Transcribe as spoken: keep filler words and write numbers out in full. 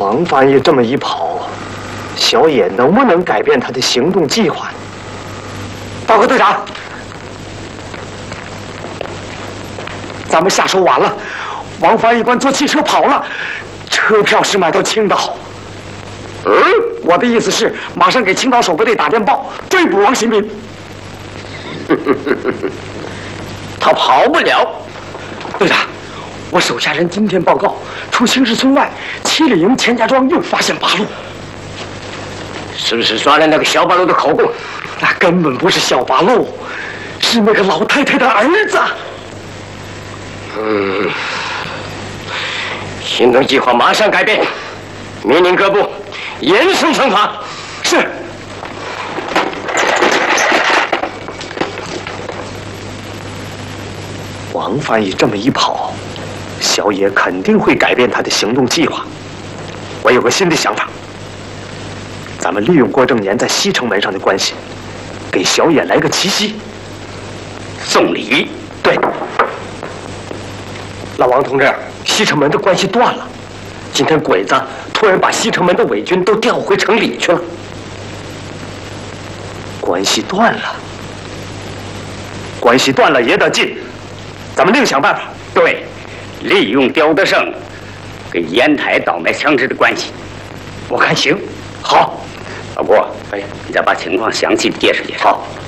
王翻译这么一跑，小野能不能改变他的行动计划？报告队长，咱们下手晚了，王翻译官坐汽车跑了，车票是买到青岛。嗯，我的意思是，马上给青岛守备队打电报，追捕王新民。 他跑不了。 队长，我手下人今天报告，出兴市村外七里营钱家庄又发现八路。 是不是抓了那个小八路的口供？ 那根本不是小八路，是那个老太太的儿子。 嗯，行动计划马上改变，命令各部严肃惩罚。 是。王翻译这么一跑，小野肯定会改变他的行动计划。我有个新的想法，咱们利用郭正年在西城门上的关系，给小野来个奇袭。 送礼？ 对。老王同志，西城门的关系断了，今天鬼子突然把西城门的伪军都调回城里去了，关系断了，关系断了也得进。咱们另想办法。 对，利用刁德胜跟烟台倒卖枪支的关系， 我看行。好， 老郭，哎，你再把情况详细的介绍介绍。 好。